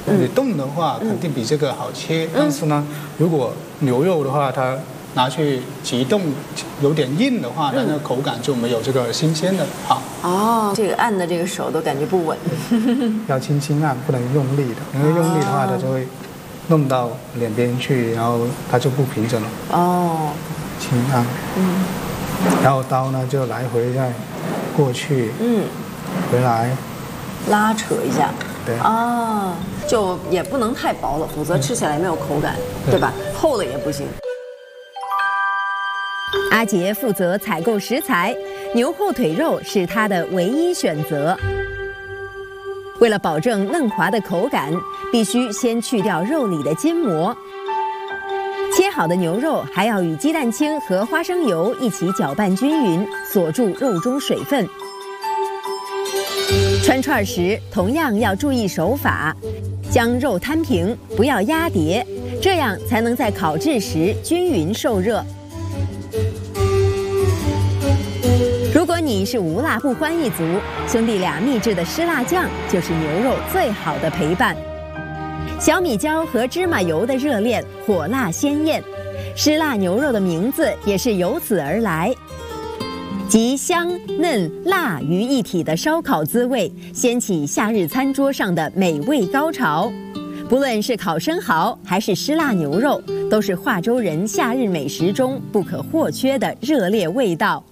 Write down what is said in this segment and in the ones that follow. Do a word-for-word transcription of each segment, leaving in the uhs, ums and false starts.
你冻的话肯定比这个好切，嗯、但是呢，如果牛肉的话，它拿去急冻有点硬的话，它那口感就没有这个新鲜的好。 哦，这个按的这个手都感觉不稳。 要轻轻按，不能用力的，因为用力的话，它就会弄到两边去，然后它就不平整了。哦，轻按。嗯。然后刀呢就来回再过去，嗯，回来， 拉扯一下。 对。 啊，就也不能太薄了，否则吃起来没有口感，对吧？厚了也不行。 阿杰负责采购食材，牛后腿肉是他的唯一选择。为了保证嫩滑的口感，必须先去掉肉里的筋膜。切好的牛肉还要与鸡蛋清和花生油一起搅拌均匀，锁住肉中水分。穿串时同样要注意手法，将肉摊平，不要压叠，这样才能在烤制时均匀受热。如果你是无辣不欢一族，兄弟俩秘制的湿辣酱就是牛肉最好的陪伴。小米椒和芝麻油的热恋，火辣鲜艳，湿辣牛肉的名字也是由此而来。集香嫩辣于一体的烧烤滋味，掀起夏日餐桌上的美味高潮。不论是烤生蚝还是湿辣牛肉，都是华州人夏日美食中不可或缺的热烈味道。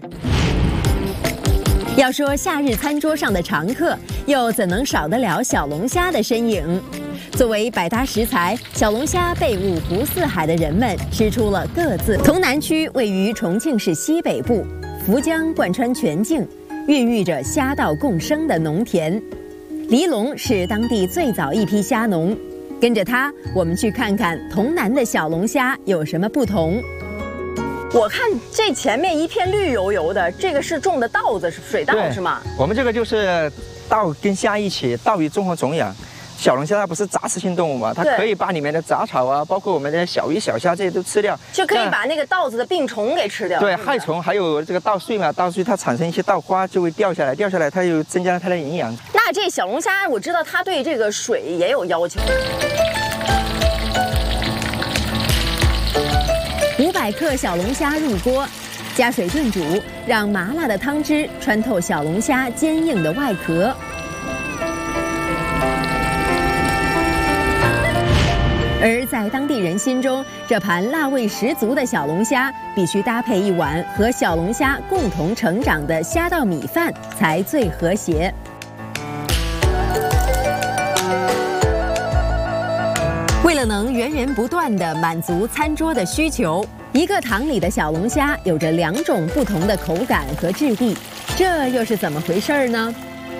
要说夏日餐桌上的常客，又怎能少得了小龙虾的身影？作为百搭食材，小龙虾被五湖四海的人们吃出了各自。潼南区位于重庆市西北部，涪江贯穿全境，孕育着虾稻共生的农田。黎龙是当地最早一批虾农，跟着他，我们去看看潼南的小龙虾有什么不同。 我看这前面一片绿油油的，这个是种的稻子，是水稻是吗？ 我们这个就是稻跟虾一起，稻与综合种养。小龙虾它不是杂食性动物嘛，它可以把里面的杂草啊，包括我们的小鱼小虾这些都吃掉， 就可以把那个稻子的病虫给吃掉。 对，害虫还有这个稻穗嘛，稻穗它产生一些稻花就会掉下来，掉下来它又增加了它的营养。 那这小龙虾我知道它对这个水也有要求。 五百克小龙虾入锅，加水炖煮，让麻辣的汤汁穿透小龙虾坚硬的外壳。而在当地人心中，这盘辣味十足的小龙虾必须搭配一碗和小龙虾共同成长的虾稻米饭才最和谐。为了能源源不断地满足餐桌的需求，一个塘里的小龙虾有着两种不同的口感和质地，这又是怎么回事呢？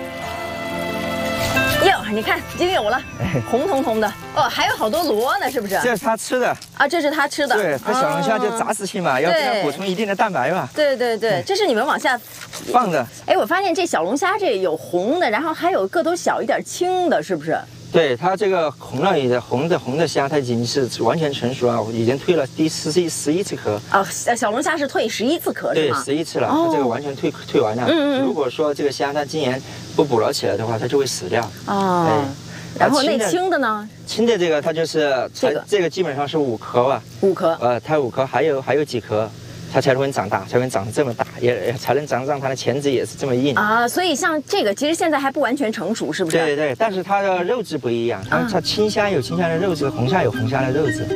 哟，你看已经有了，红彤彤的哦，还有好多螺呢，是不是？ 这是它吃的啊，这是它吃的。 对，它小龙虾就杂食性嘛，要给它补充一定的蛋白嘛。 对对对，这是你们往下放的。 哎，我发现这小龙虾这有红的，然后还有个头小一点青的，是不是？ 对，它这个红了的红的红的虾，它已经是完全成熟了，已经退了第十一十一次壳。 啊，小龙虾是退十一次壳是吗？ 对，十一次了，它这个完全退退完了。嗯嗯。如果说这个虾它今年不捕捞起来的话，它就会死掉。哦。 然后那青的呢？ 青的这个它就是这个这个基本上是五壳吧。 五壳。 呃，它五壳，还有还有几壳。它才会长大，才会长得这么大，也才能长让它的钳子也是这么硬啊。所以像这个，其实现在还不完全成熟，是不是？ 对对对，但是它的肉质不一样，它它青虾有青虾的肉质，红虾有红虾的肉质。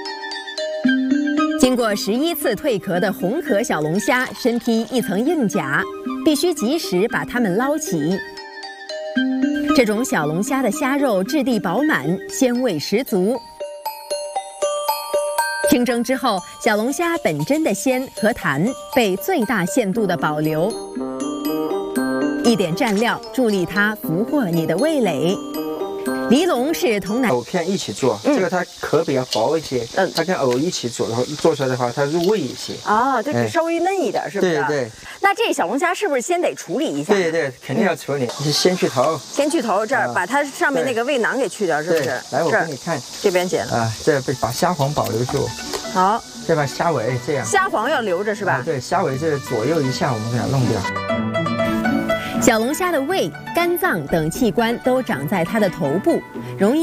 经过十一次蜕壳的红壳小龙虾，身披一层硬甲，必须及时把它们捞起。这种小龙虾的虾肉质地饱满，鲜味十足。清蒸之后，小龙虾本真的鲜和弹被最大限度的保留，一点蘸料助力它俘获你的味蕾。黎龙是潼南藕片一起做，嗯、这个它壳比较薄一些，嗯，它跟藕一起做的话，做出来的话，它入味一些。 啊，对，哎、稍微嫩一点，是不是？ 对对。 那这小龙虾是不是先得处理一下？ 对对，肯定要处理。你先去头， 先去头这儿，把它上面那个胃囊给去掉，是不是？ 来，我给你看， 这边剪了。 啊，这把虾黄保留住。 好， 再把虾尾这样。 虾黄要留着是吧？ 啊、对，虾尾这左右一下，我们给它弄掉。 小龙虾的胃、肝脏等器官都长在它的头部，容易